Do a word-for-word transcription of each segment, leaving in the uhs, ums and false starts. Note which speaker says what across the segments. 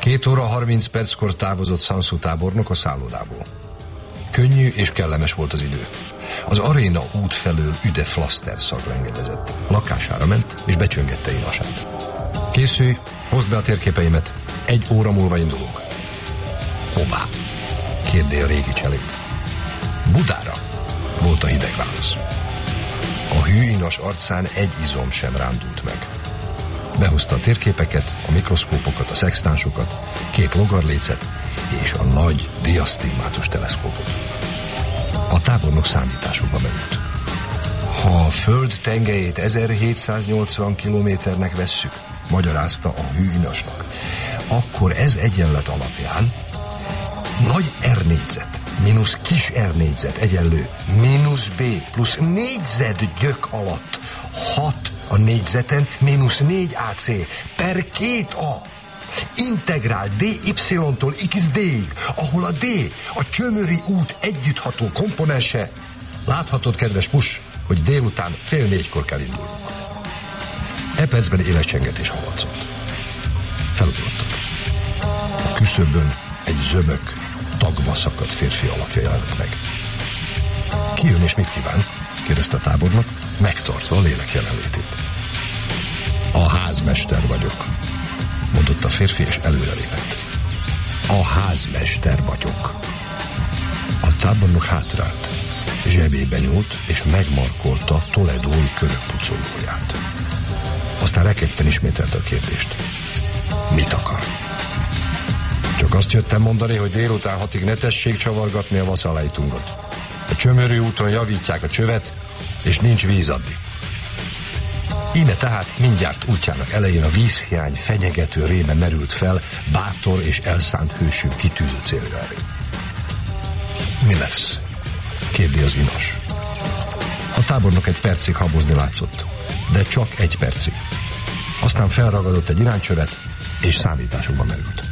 Speaker 1: Két óra harminc perckor távozott Sansu tábornok a szállodából. Könnyű és kellemes volt az idő. Az aréna út felől üde flaszter szag lengedezett. Lakására ment, és becsöngette Inasát. Készülj, hozd be a térképeimet. Egy óra múlva indulunk. Hová? Kérdé a régi cselét. Budára, volt a hideg válasz. A hű Inas arcán egy izom sem rándult meg. Behozta a térképeket, a mikroszkópokat, a szextánsokat, két logarlécet és a nagy diasztigmátus teleszkópot. A tábornok számításokba merült. Ha a föld tengelyét ezerhétszáznyolcvan kilométernek vesszük, magyarázta a hű Inasnak, akkor ez egyenlet alapján nagy R négyzet mínusz kis R négyzet egyenlő mínusz B plusz négyzet gyök alatt hat a négyzeten mínusz négy á cé per két A. Integrál dy-tól xd-ig, ahol a D a Csömöri út együttható komponense. Láthatod, kedves Pus, hogy délután fél négykor kell indulnunk. E percben életcsengetés hallatszott. Felugrottak. A küszöbön egy zömök, tagva szakadt férfi alakja jelent meg. Ki jön és mit kíván? Kérdezte a tábornok, megtartva a lélek jelenlétét. A házmester vagyok, mondott a férfi, és előrelépett. A házmester vagyok. A tábornok hátrált, zsebébe nyúlt, és megmarkolta toledói körökpucolóját. Aztán rekedten ismételte a kérdést. Mit akar? Csak azt jöttem mondani, hogy délután hatig ne tessék csavargatni a vaszálájtungot. A Csömöri úton javítják a csövet, és nincs víz addig. Íme tehát mindjárt útjának elején a vízhiány fenyegető réme merült fel, bátor és elszánt hősünk kitűző célja elé. Mi lesz? Kérdi az Inas. A tábornok egy percig habozni látszott, de csak egy percig. Aztán felragadott egy iránycsövet, és számításokba merült.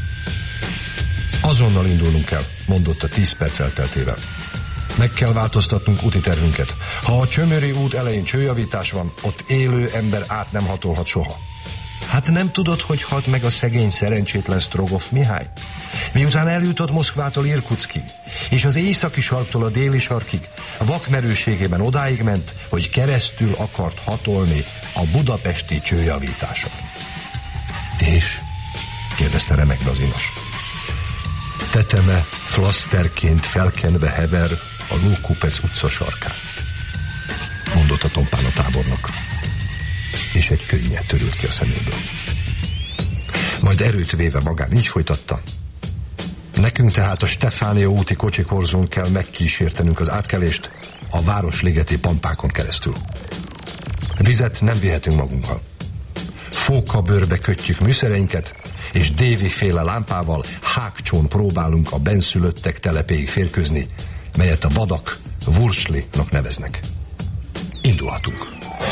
Speaker 1: Azonnal indulnunk kell, mondotta tíz perc elteltével. Meg kell változtatnunk úti tervünket. Ha a Csömöri út elején csőjavítás van, ott élő ember át nem hatolhat soha. Hát nem tudod, hogy halt meg a szegény szerencsétlen Strogov Mihály? Miután eljutott Moszkvától Irkutskig, és az északi sarktól a déli sarkig, a vakmerőségében odáig ment, hogy keresztül akart hatolni a budapesti csőjavításon. És? Kérdezte remegve az Inas. Teteme flaszterként felkenve hever a Lókupec utca sarkán, mondotta tompán a tábornok, és egy könnyed törült ki a szeméből. Majd erőt véve magán így folytatta. Nekünk tehát a Stefánia úti kocsikorzón kell megkísértenünk az átkelést a városligeti pampákon keresztül. Vizet nem vihetünk magunkkal. Fókabőrbe kötjük műszereinket, és Dévi-féle lámpával hágcsón próbálunk a benszülöttek telepéig férkőzni, melyet a vadak Vurslinak neveznek. Indulhatunk.